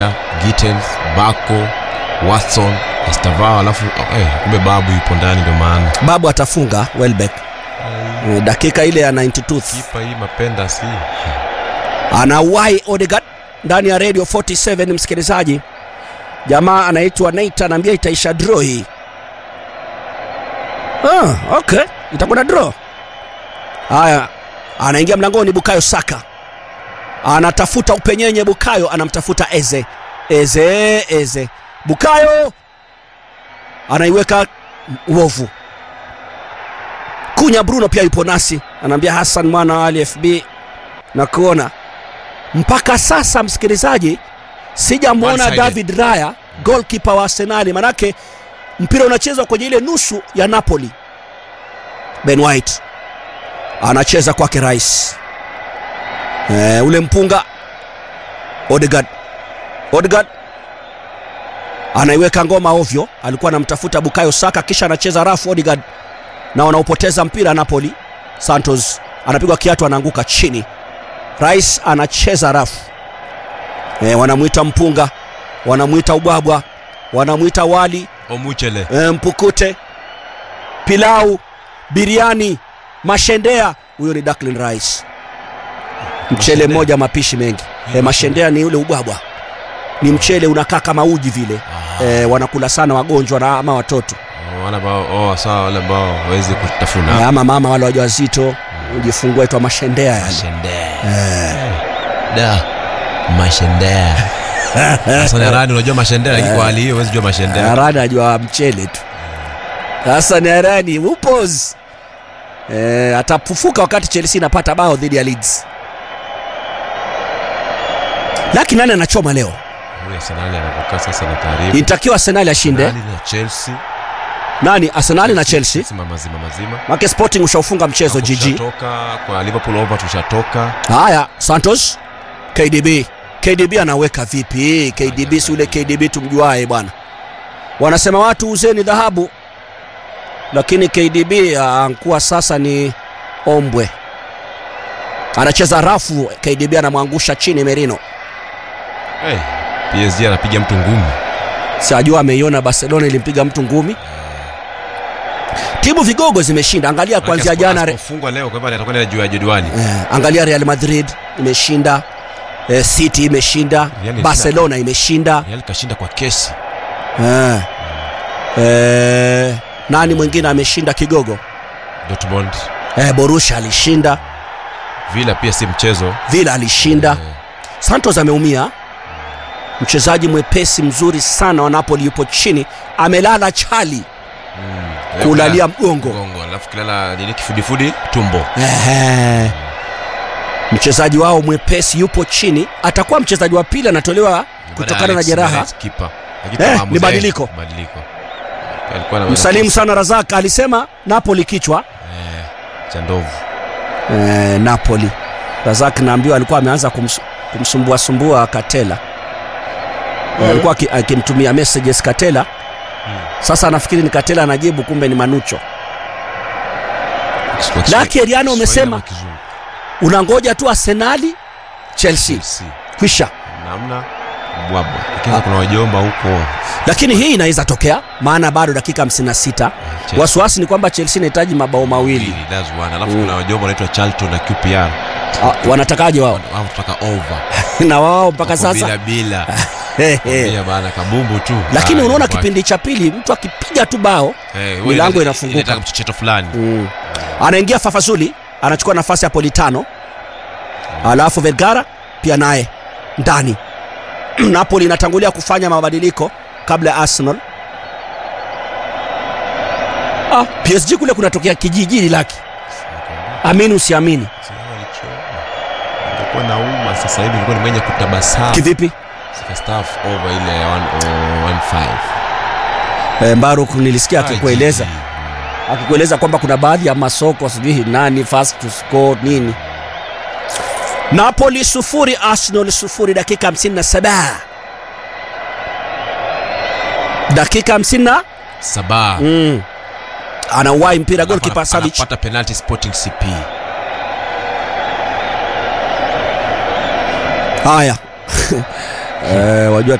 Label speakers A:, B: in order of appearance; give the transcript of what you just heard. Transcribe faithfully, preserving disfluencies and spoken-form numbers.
A: Gittens, Bako, Watson, Estavao, alafu eh kumbe Babu yupo ndani ndio maana.
B: Babu atafunga Welbeck. Ay. Dakika ile ya ninety two.
A: Kipa hii mapenda si.
B: Anawahi Odegaard ndani ya Radio forty-seven msikilizaji. Jamaa anaitwa Neita anaambia itaisha draw hii. Ah, okay. Itakuwa draw. Haya, anaingia mlangoni Bukayo Saka. Anatafuta upenyenye Bukayo, anamtafuta Eze. Eze, Eze. Bukayo anaiweka uovu. Kunya Bruno pia yupo nasi. Anaambia Hassan mwana Ali F B na kuona. Mpaka sasa msikilizaji sijamuona David Raya, goalkeeper wa Arsenal, manake mpira unachezwa kwenye ile nusu ya Napoli. Ben White anacheza kwake Rice. Eh, ule mpunga Odegaard. Odegaard anaiweka ngoma ovyo, alikuwa anamtafuta Bukayo Saka kisha anacheza rafu Odegaard na wanaupoteza mpira Napoli. Santos anapigwa kiatu anaanguka chini. Rice anacheza rafu. Eh, wanamuita mpunga, wanamuita ubwabwa, wanamuita wali,
A: Omuchele.
B: Eh, mpukute, pilau, biriani, mashendea. Huyo ni Declan Rice. Mchele mmoja mapishi mengi. Eh, mashendea ni ule ubwabwa. Ni mchele unakaa kama uji vile. Ah. Eh, wanakula sana wagonjwa na ama watoto.
A: Oh, wale ambao oh sawa wale ambao hawezi kutafuna.
B: Eh, ama mama wale wajawazito mm. Ujifungua itwa mashendea yale.
A: Mashendea. Eh. Da. Mashendea. Sasa ni Arani unajua mashendea lakini kwa hali hiyo huwezi jua mashendea.
B: Arani anajua mchele tu. Sasa ni Arani upos. Eh, atapufuka wakati Chelsea inapata bao dhidi ya Leeds. Lakini nani anachoma leo?
A: Huyo Arsenal anapokaa sasa na taarifa.
B: Inatakiwa Arsenal ashinde.
A: Arsenal na Chelsea.
B: Nani? Arsenal na Chelsea.
A: Sima mazima mazima.
B: Maki Sporting ushaufunga mchezo G G.
A: Tushatoka kwa Liverpool over tushatoka.
B: Haya, Santos K D B. K D B anaweka vipi? K D B si ule K D B tumjuae bwana. Wanasema watu uzeni dhahabu. Lakini K D B anakuwa sasa ni ombwe. Anacheza rafu, K D B anamwangusha chini Merino.
A: Hey, P S G anapiga mtu ngumi.
B: Sijua ameiona Barcelona ilimpiga mtu ngumi. Timu vigogo zimeshinda. Angalia kuanzia jana
A: refungwa leo kwa hivyo atakwenda juu ya jedwali.
B: Eh, angalia Real Madrid imeshinda, eh, City imeshinda, yani Barcelona imeshinda.
A: Real kashinda kwa kesi.
B: Eh. Eh, nani mwingine ameshinda kigogo?
A: Dortmund.
B: Eh, Borussia alishinda.
A: Villa pia si mchezo.
B: Villa alishinda. Eh. Santos ameumia. Mchezaji mwepesi mzuri sana wa Napoli yupo chini, amelala chali. Mm. Kulalia mgongo.
A: Mgongo, alafu kilala nini kifudifudi tumbo.
B: Ehe. Mchezaji wao mwepesi yupo chini, atakuwa mchezaji wa pili anatolewa kutokana na jeraha. Eh, ni badiliko. Badiliko. Msalimu sana Razak alisema Napoli kichwa.
A: Eh, cha ndovu.
B: Eh, Napoli. Razak naambiwa alikuwa ameanza kums, kumsumbua sumbua Katela. Mm. Alikuwa akimtumia messages Katela. Mm. Sasa anafikiri ni Katela anajibu kumbe ni Manucho. Lakini Riano umesema unangoja tu Arsenal Chelsea. Chelsea. Kisha
A: namna bwabwa. Lakini kuna wajomba huko. Lakini
B: hii inaweza tokea maana bado dakika hamsini na sita. Wasiwasi ni kwamba Chelsea inahitaji mabao mawili.
A: That's one. Alafu kuna wajomba wanaitwa Charlton na Q P R.
B: Ah, wanatakaje wao?
A: Wao wanataka over.
B: Na wao mpaka sasa
A: bila bila. Ndio bana kabumbu tu.
B: Lakini unaona kipindi cha pili mtu akipiga tu bao milango inafunguka.
A: Inataka mchecheto fulani.
B: Mm. Anaingia Fafazuli, anachukua nafasi ya Politano. Mm. Alafu Vergara pia naye ndani. Napoli inatangulia kufanya mabadiliko kabla ya Arsenal. Ah, P S G kule kunatokea kijiji laki. Amini usiamini.
A: Ndio na uma sasa hivi nilikuwa ni mwenye kutabasamu.
B: Kivipi?
A: Staff over ile ya one fifteen.
B: Eh, Mbaruku nilisikia akikueleza. Akikueleza kwamba kuna baadhi ya masoko sijui nani fast to score nini. Napoli sufuri Arsenal sufuri dakika hamsini na saba. Dakika hamsini na
A: saba.
B: Mm. Anawahi mpira goalkeeper Savic.
A: Anapata penalty Sporting C P.
B: Haya. Eh, wajua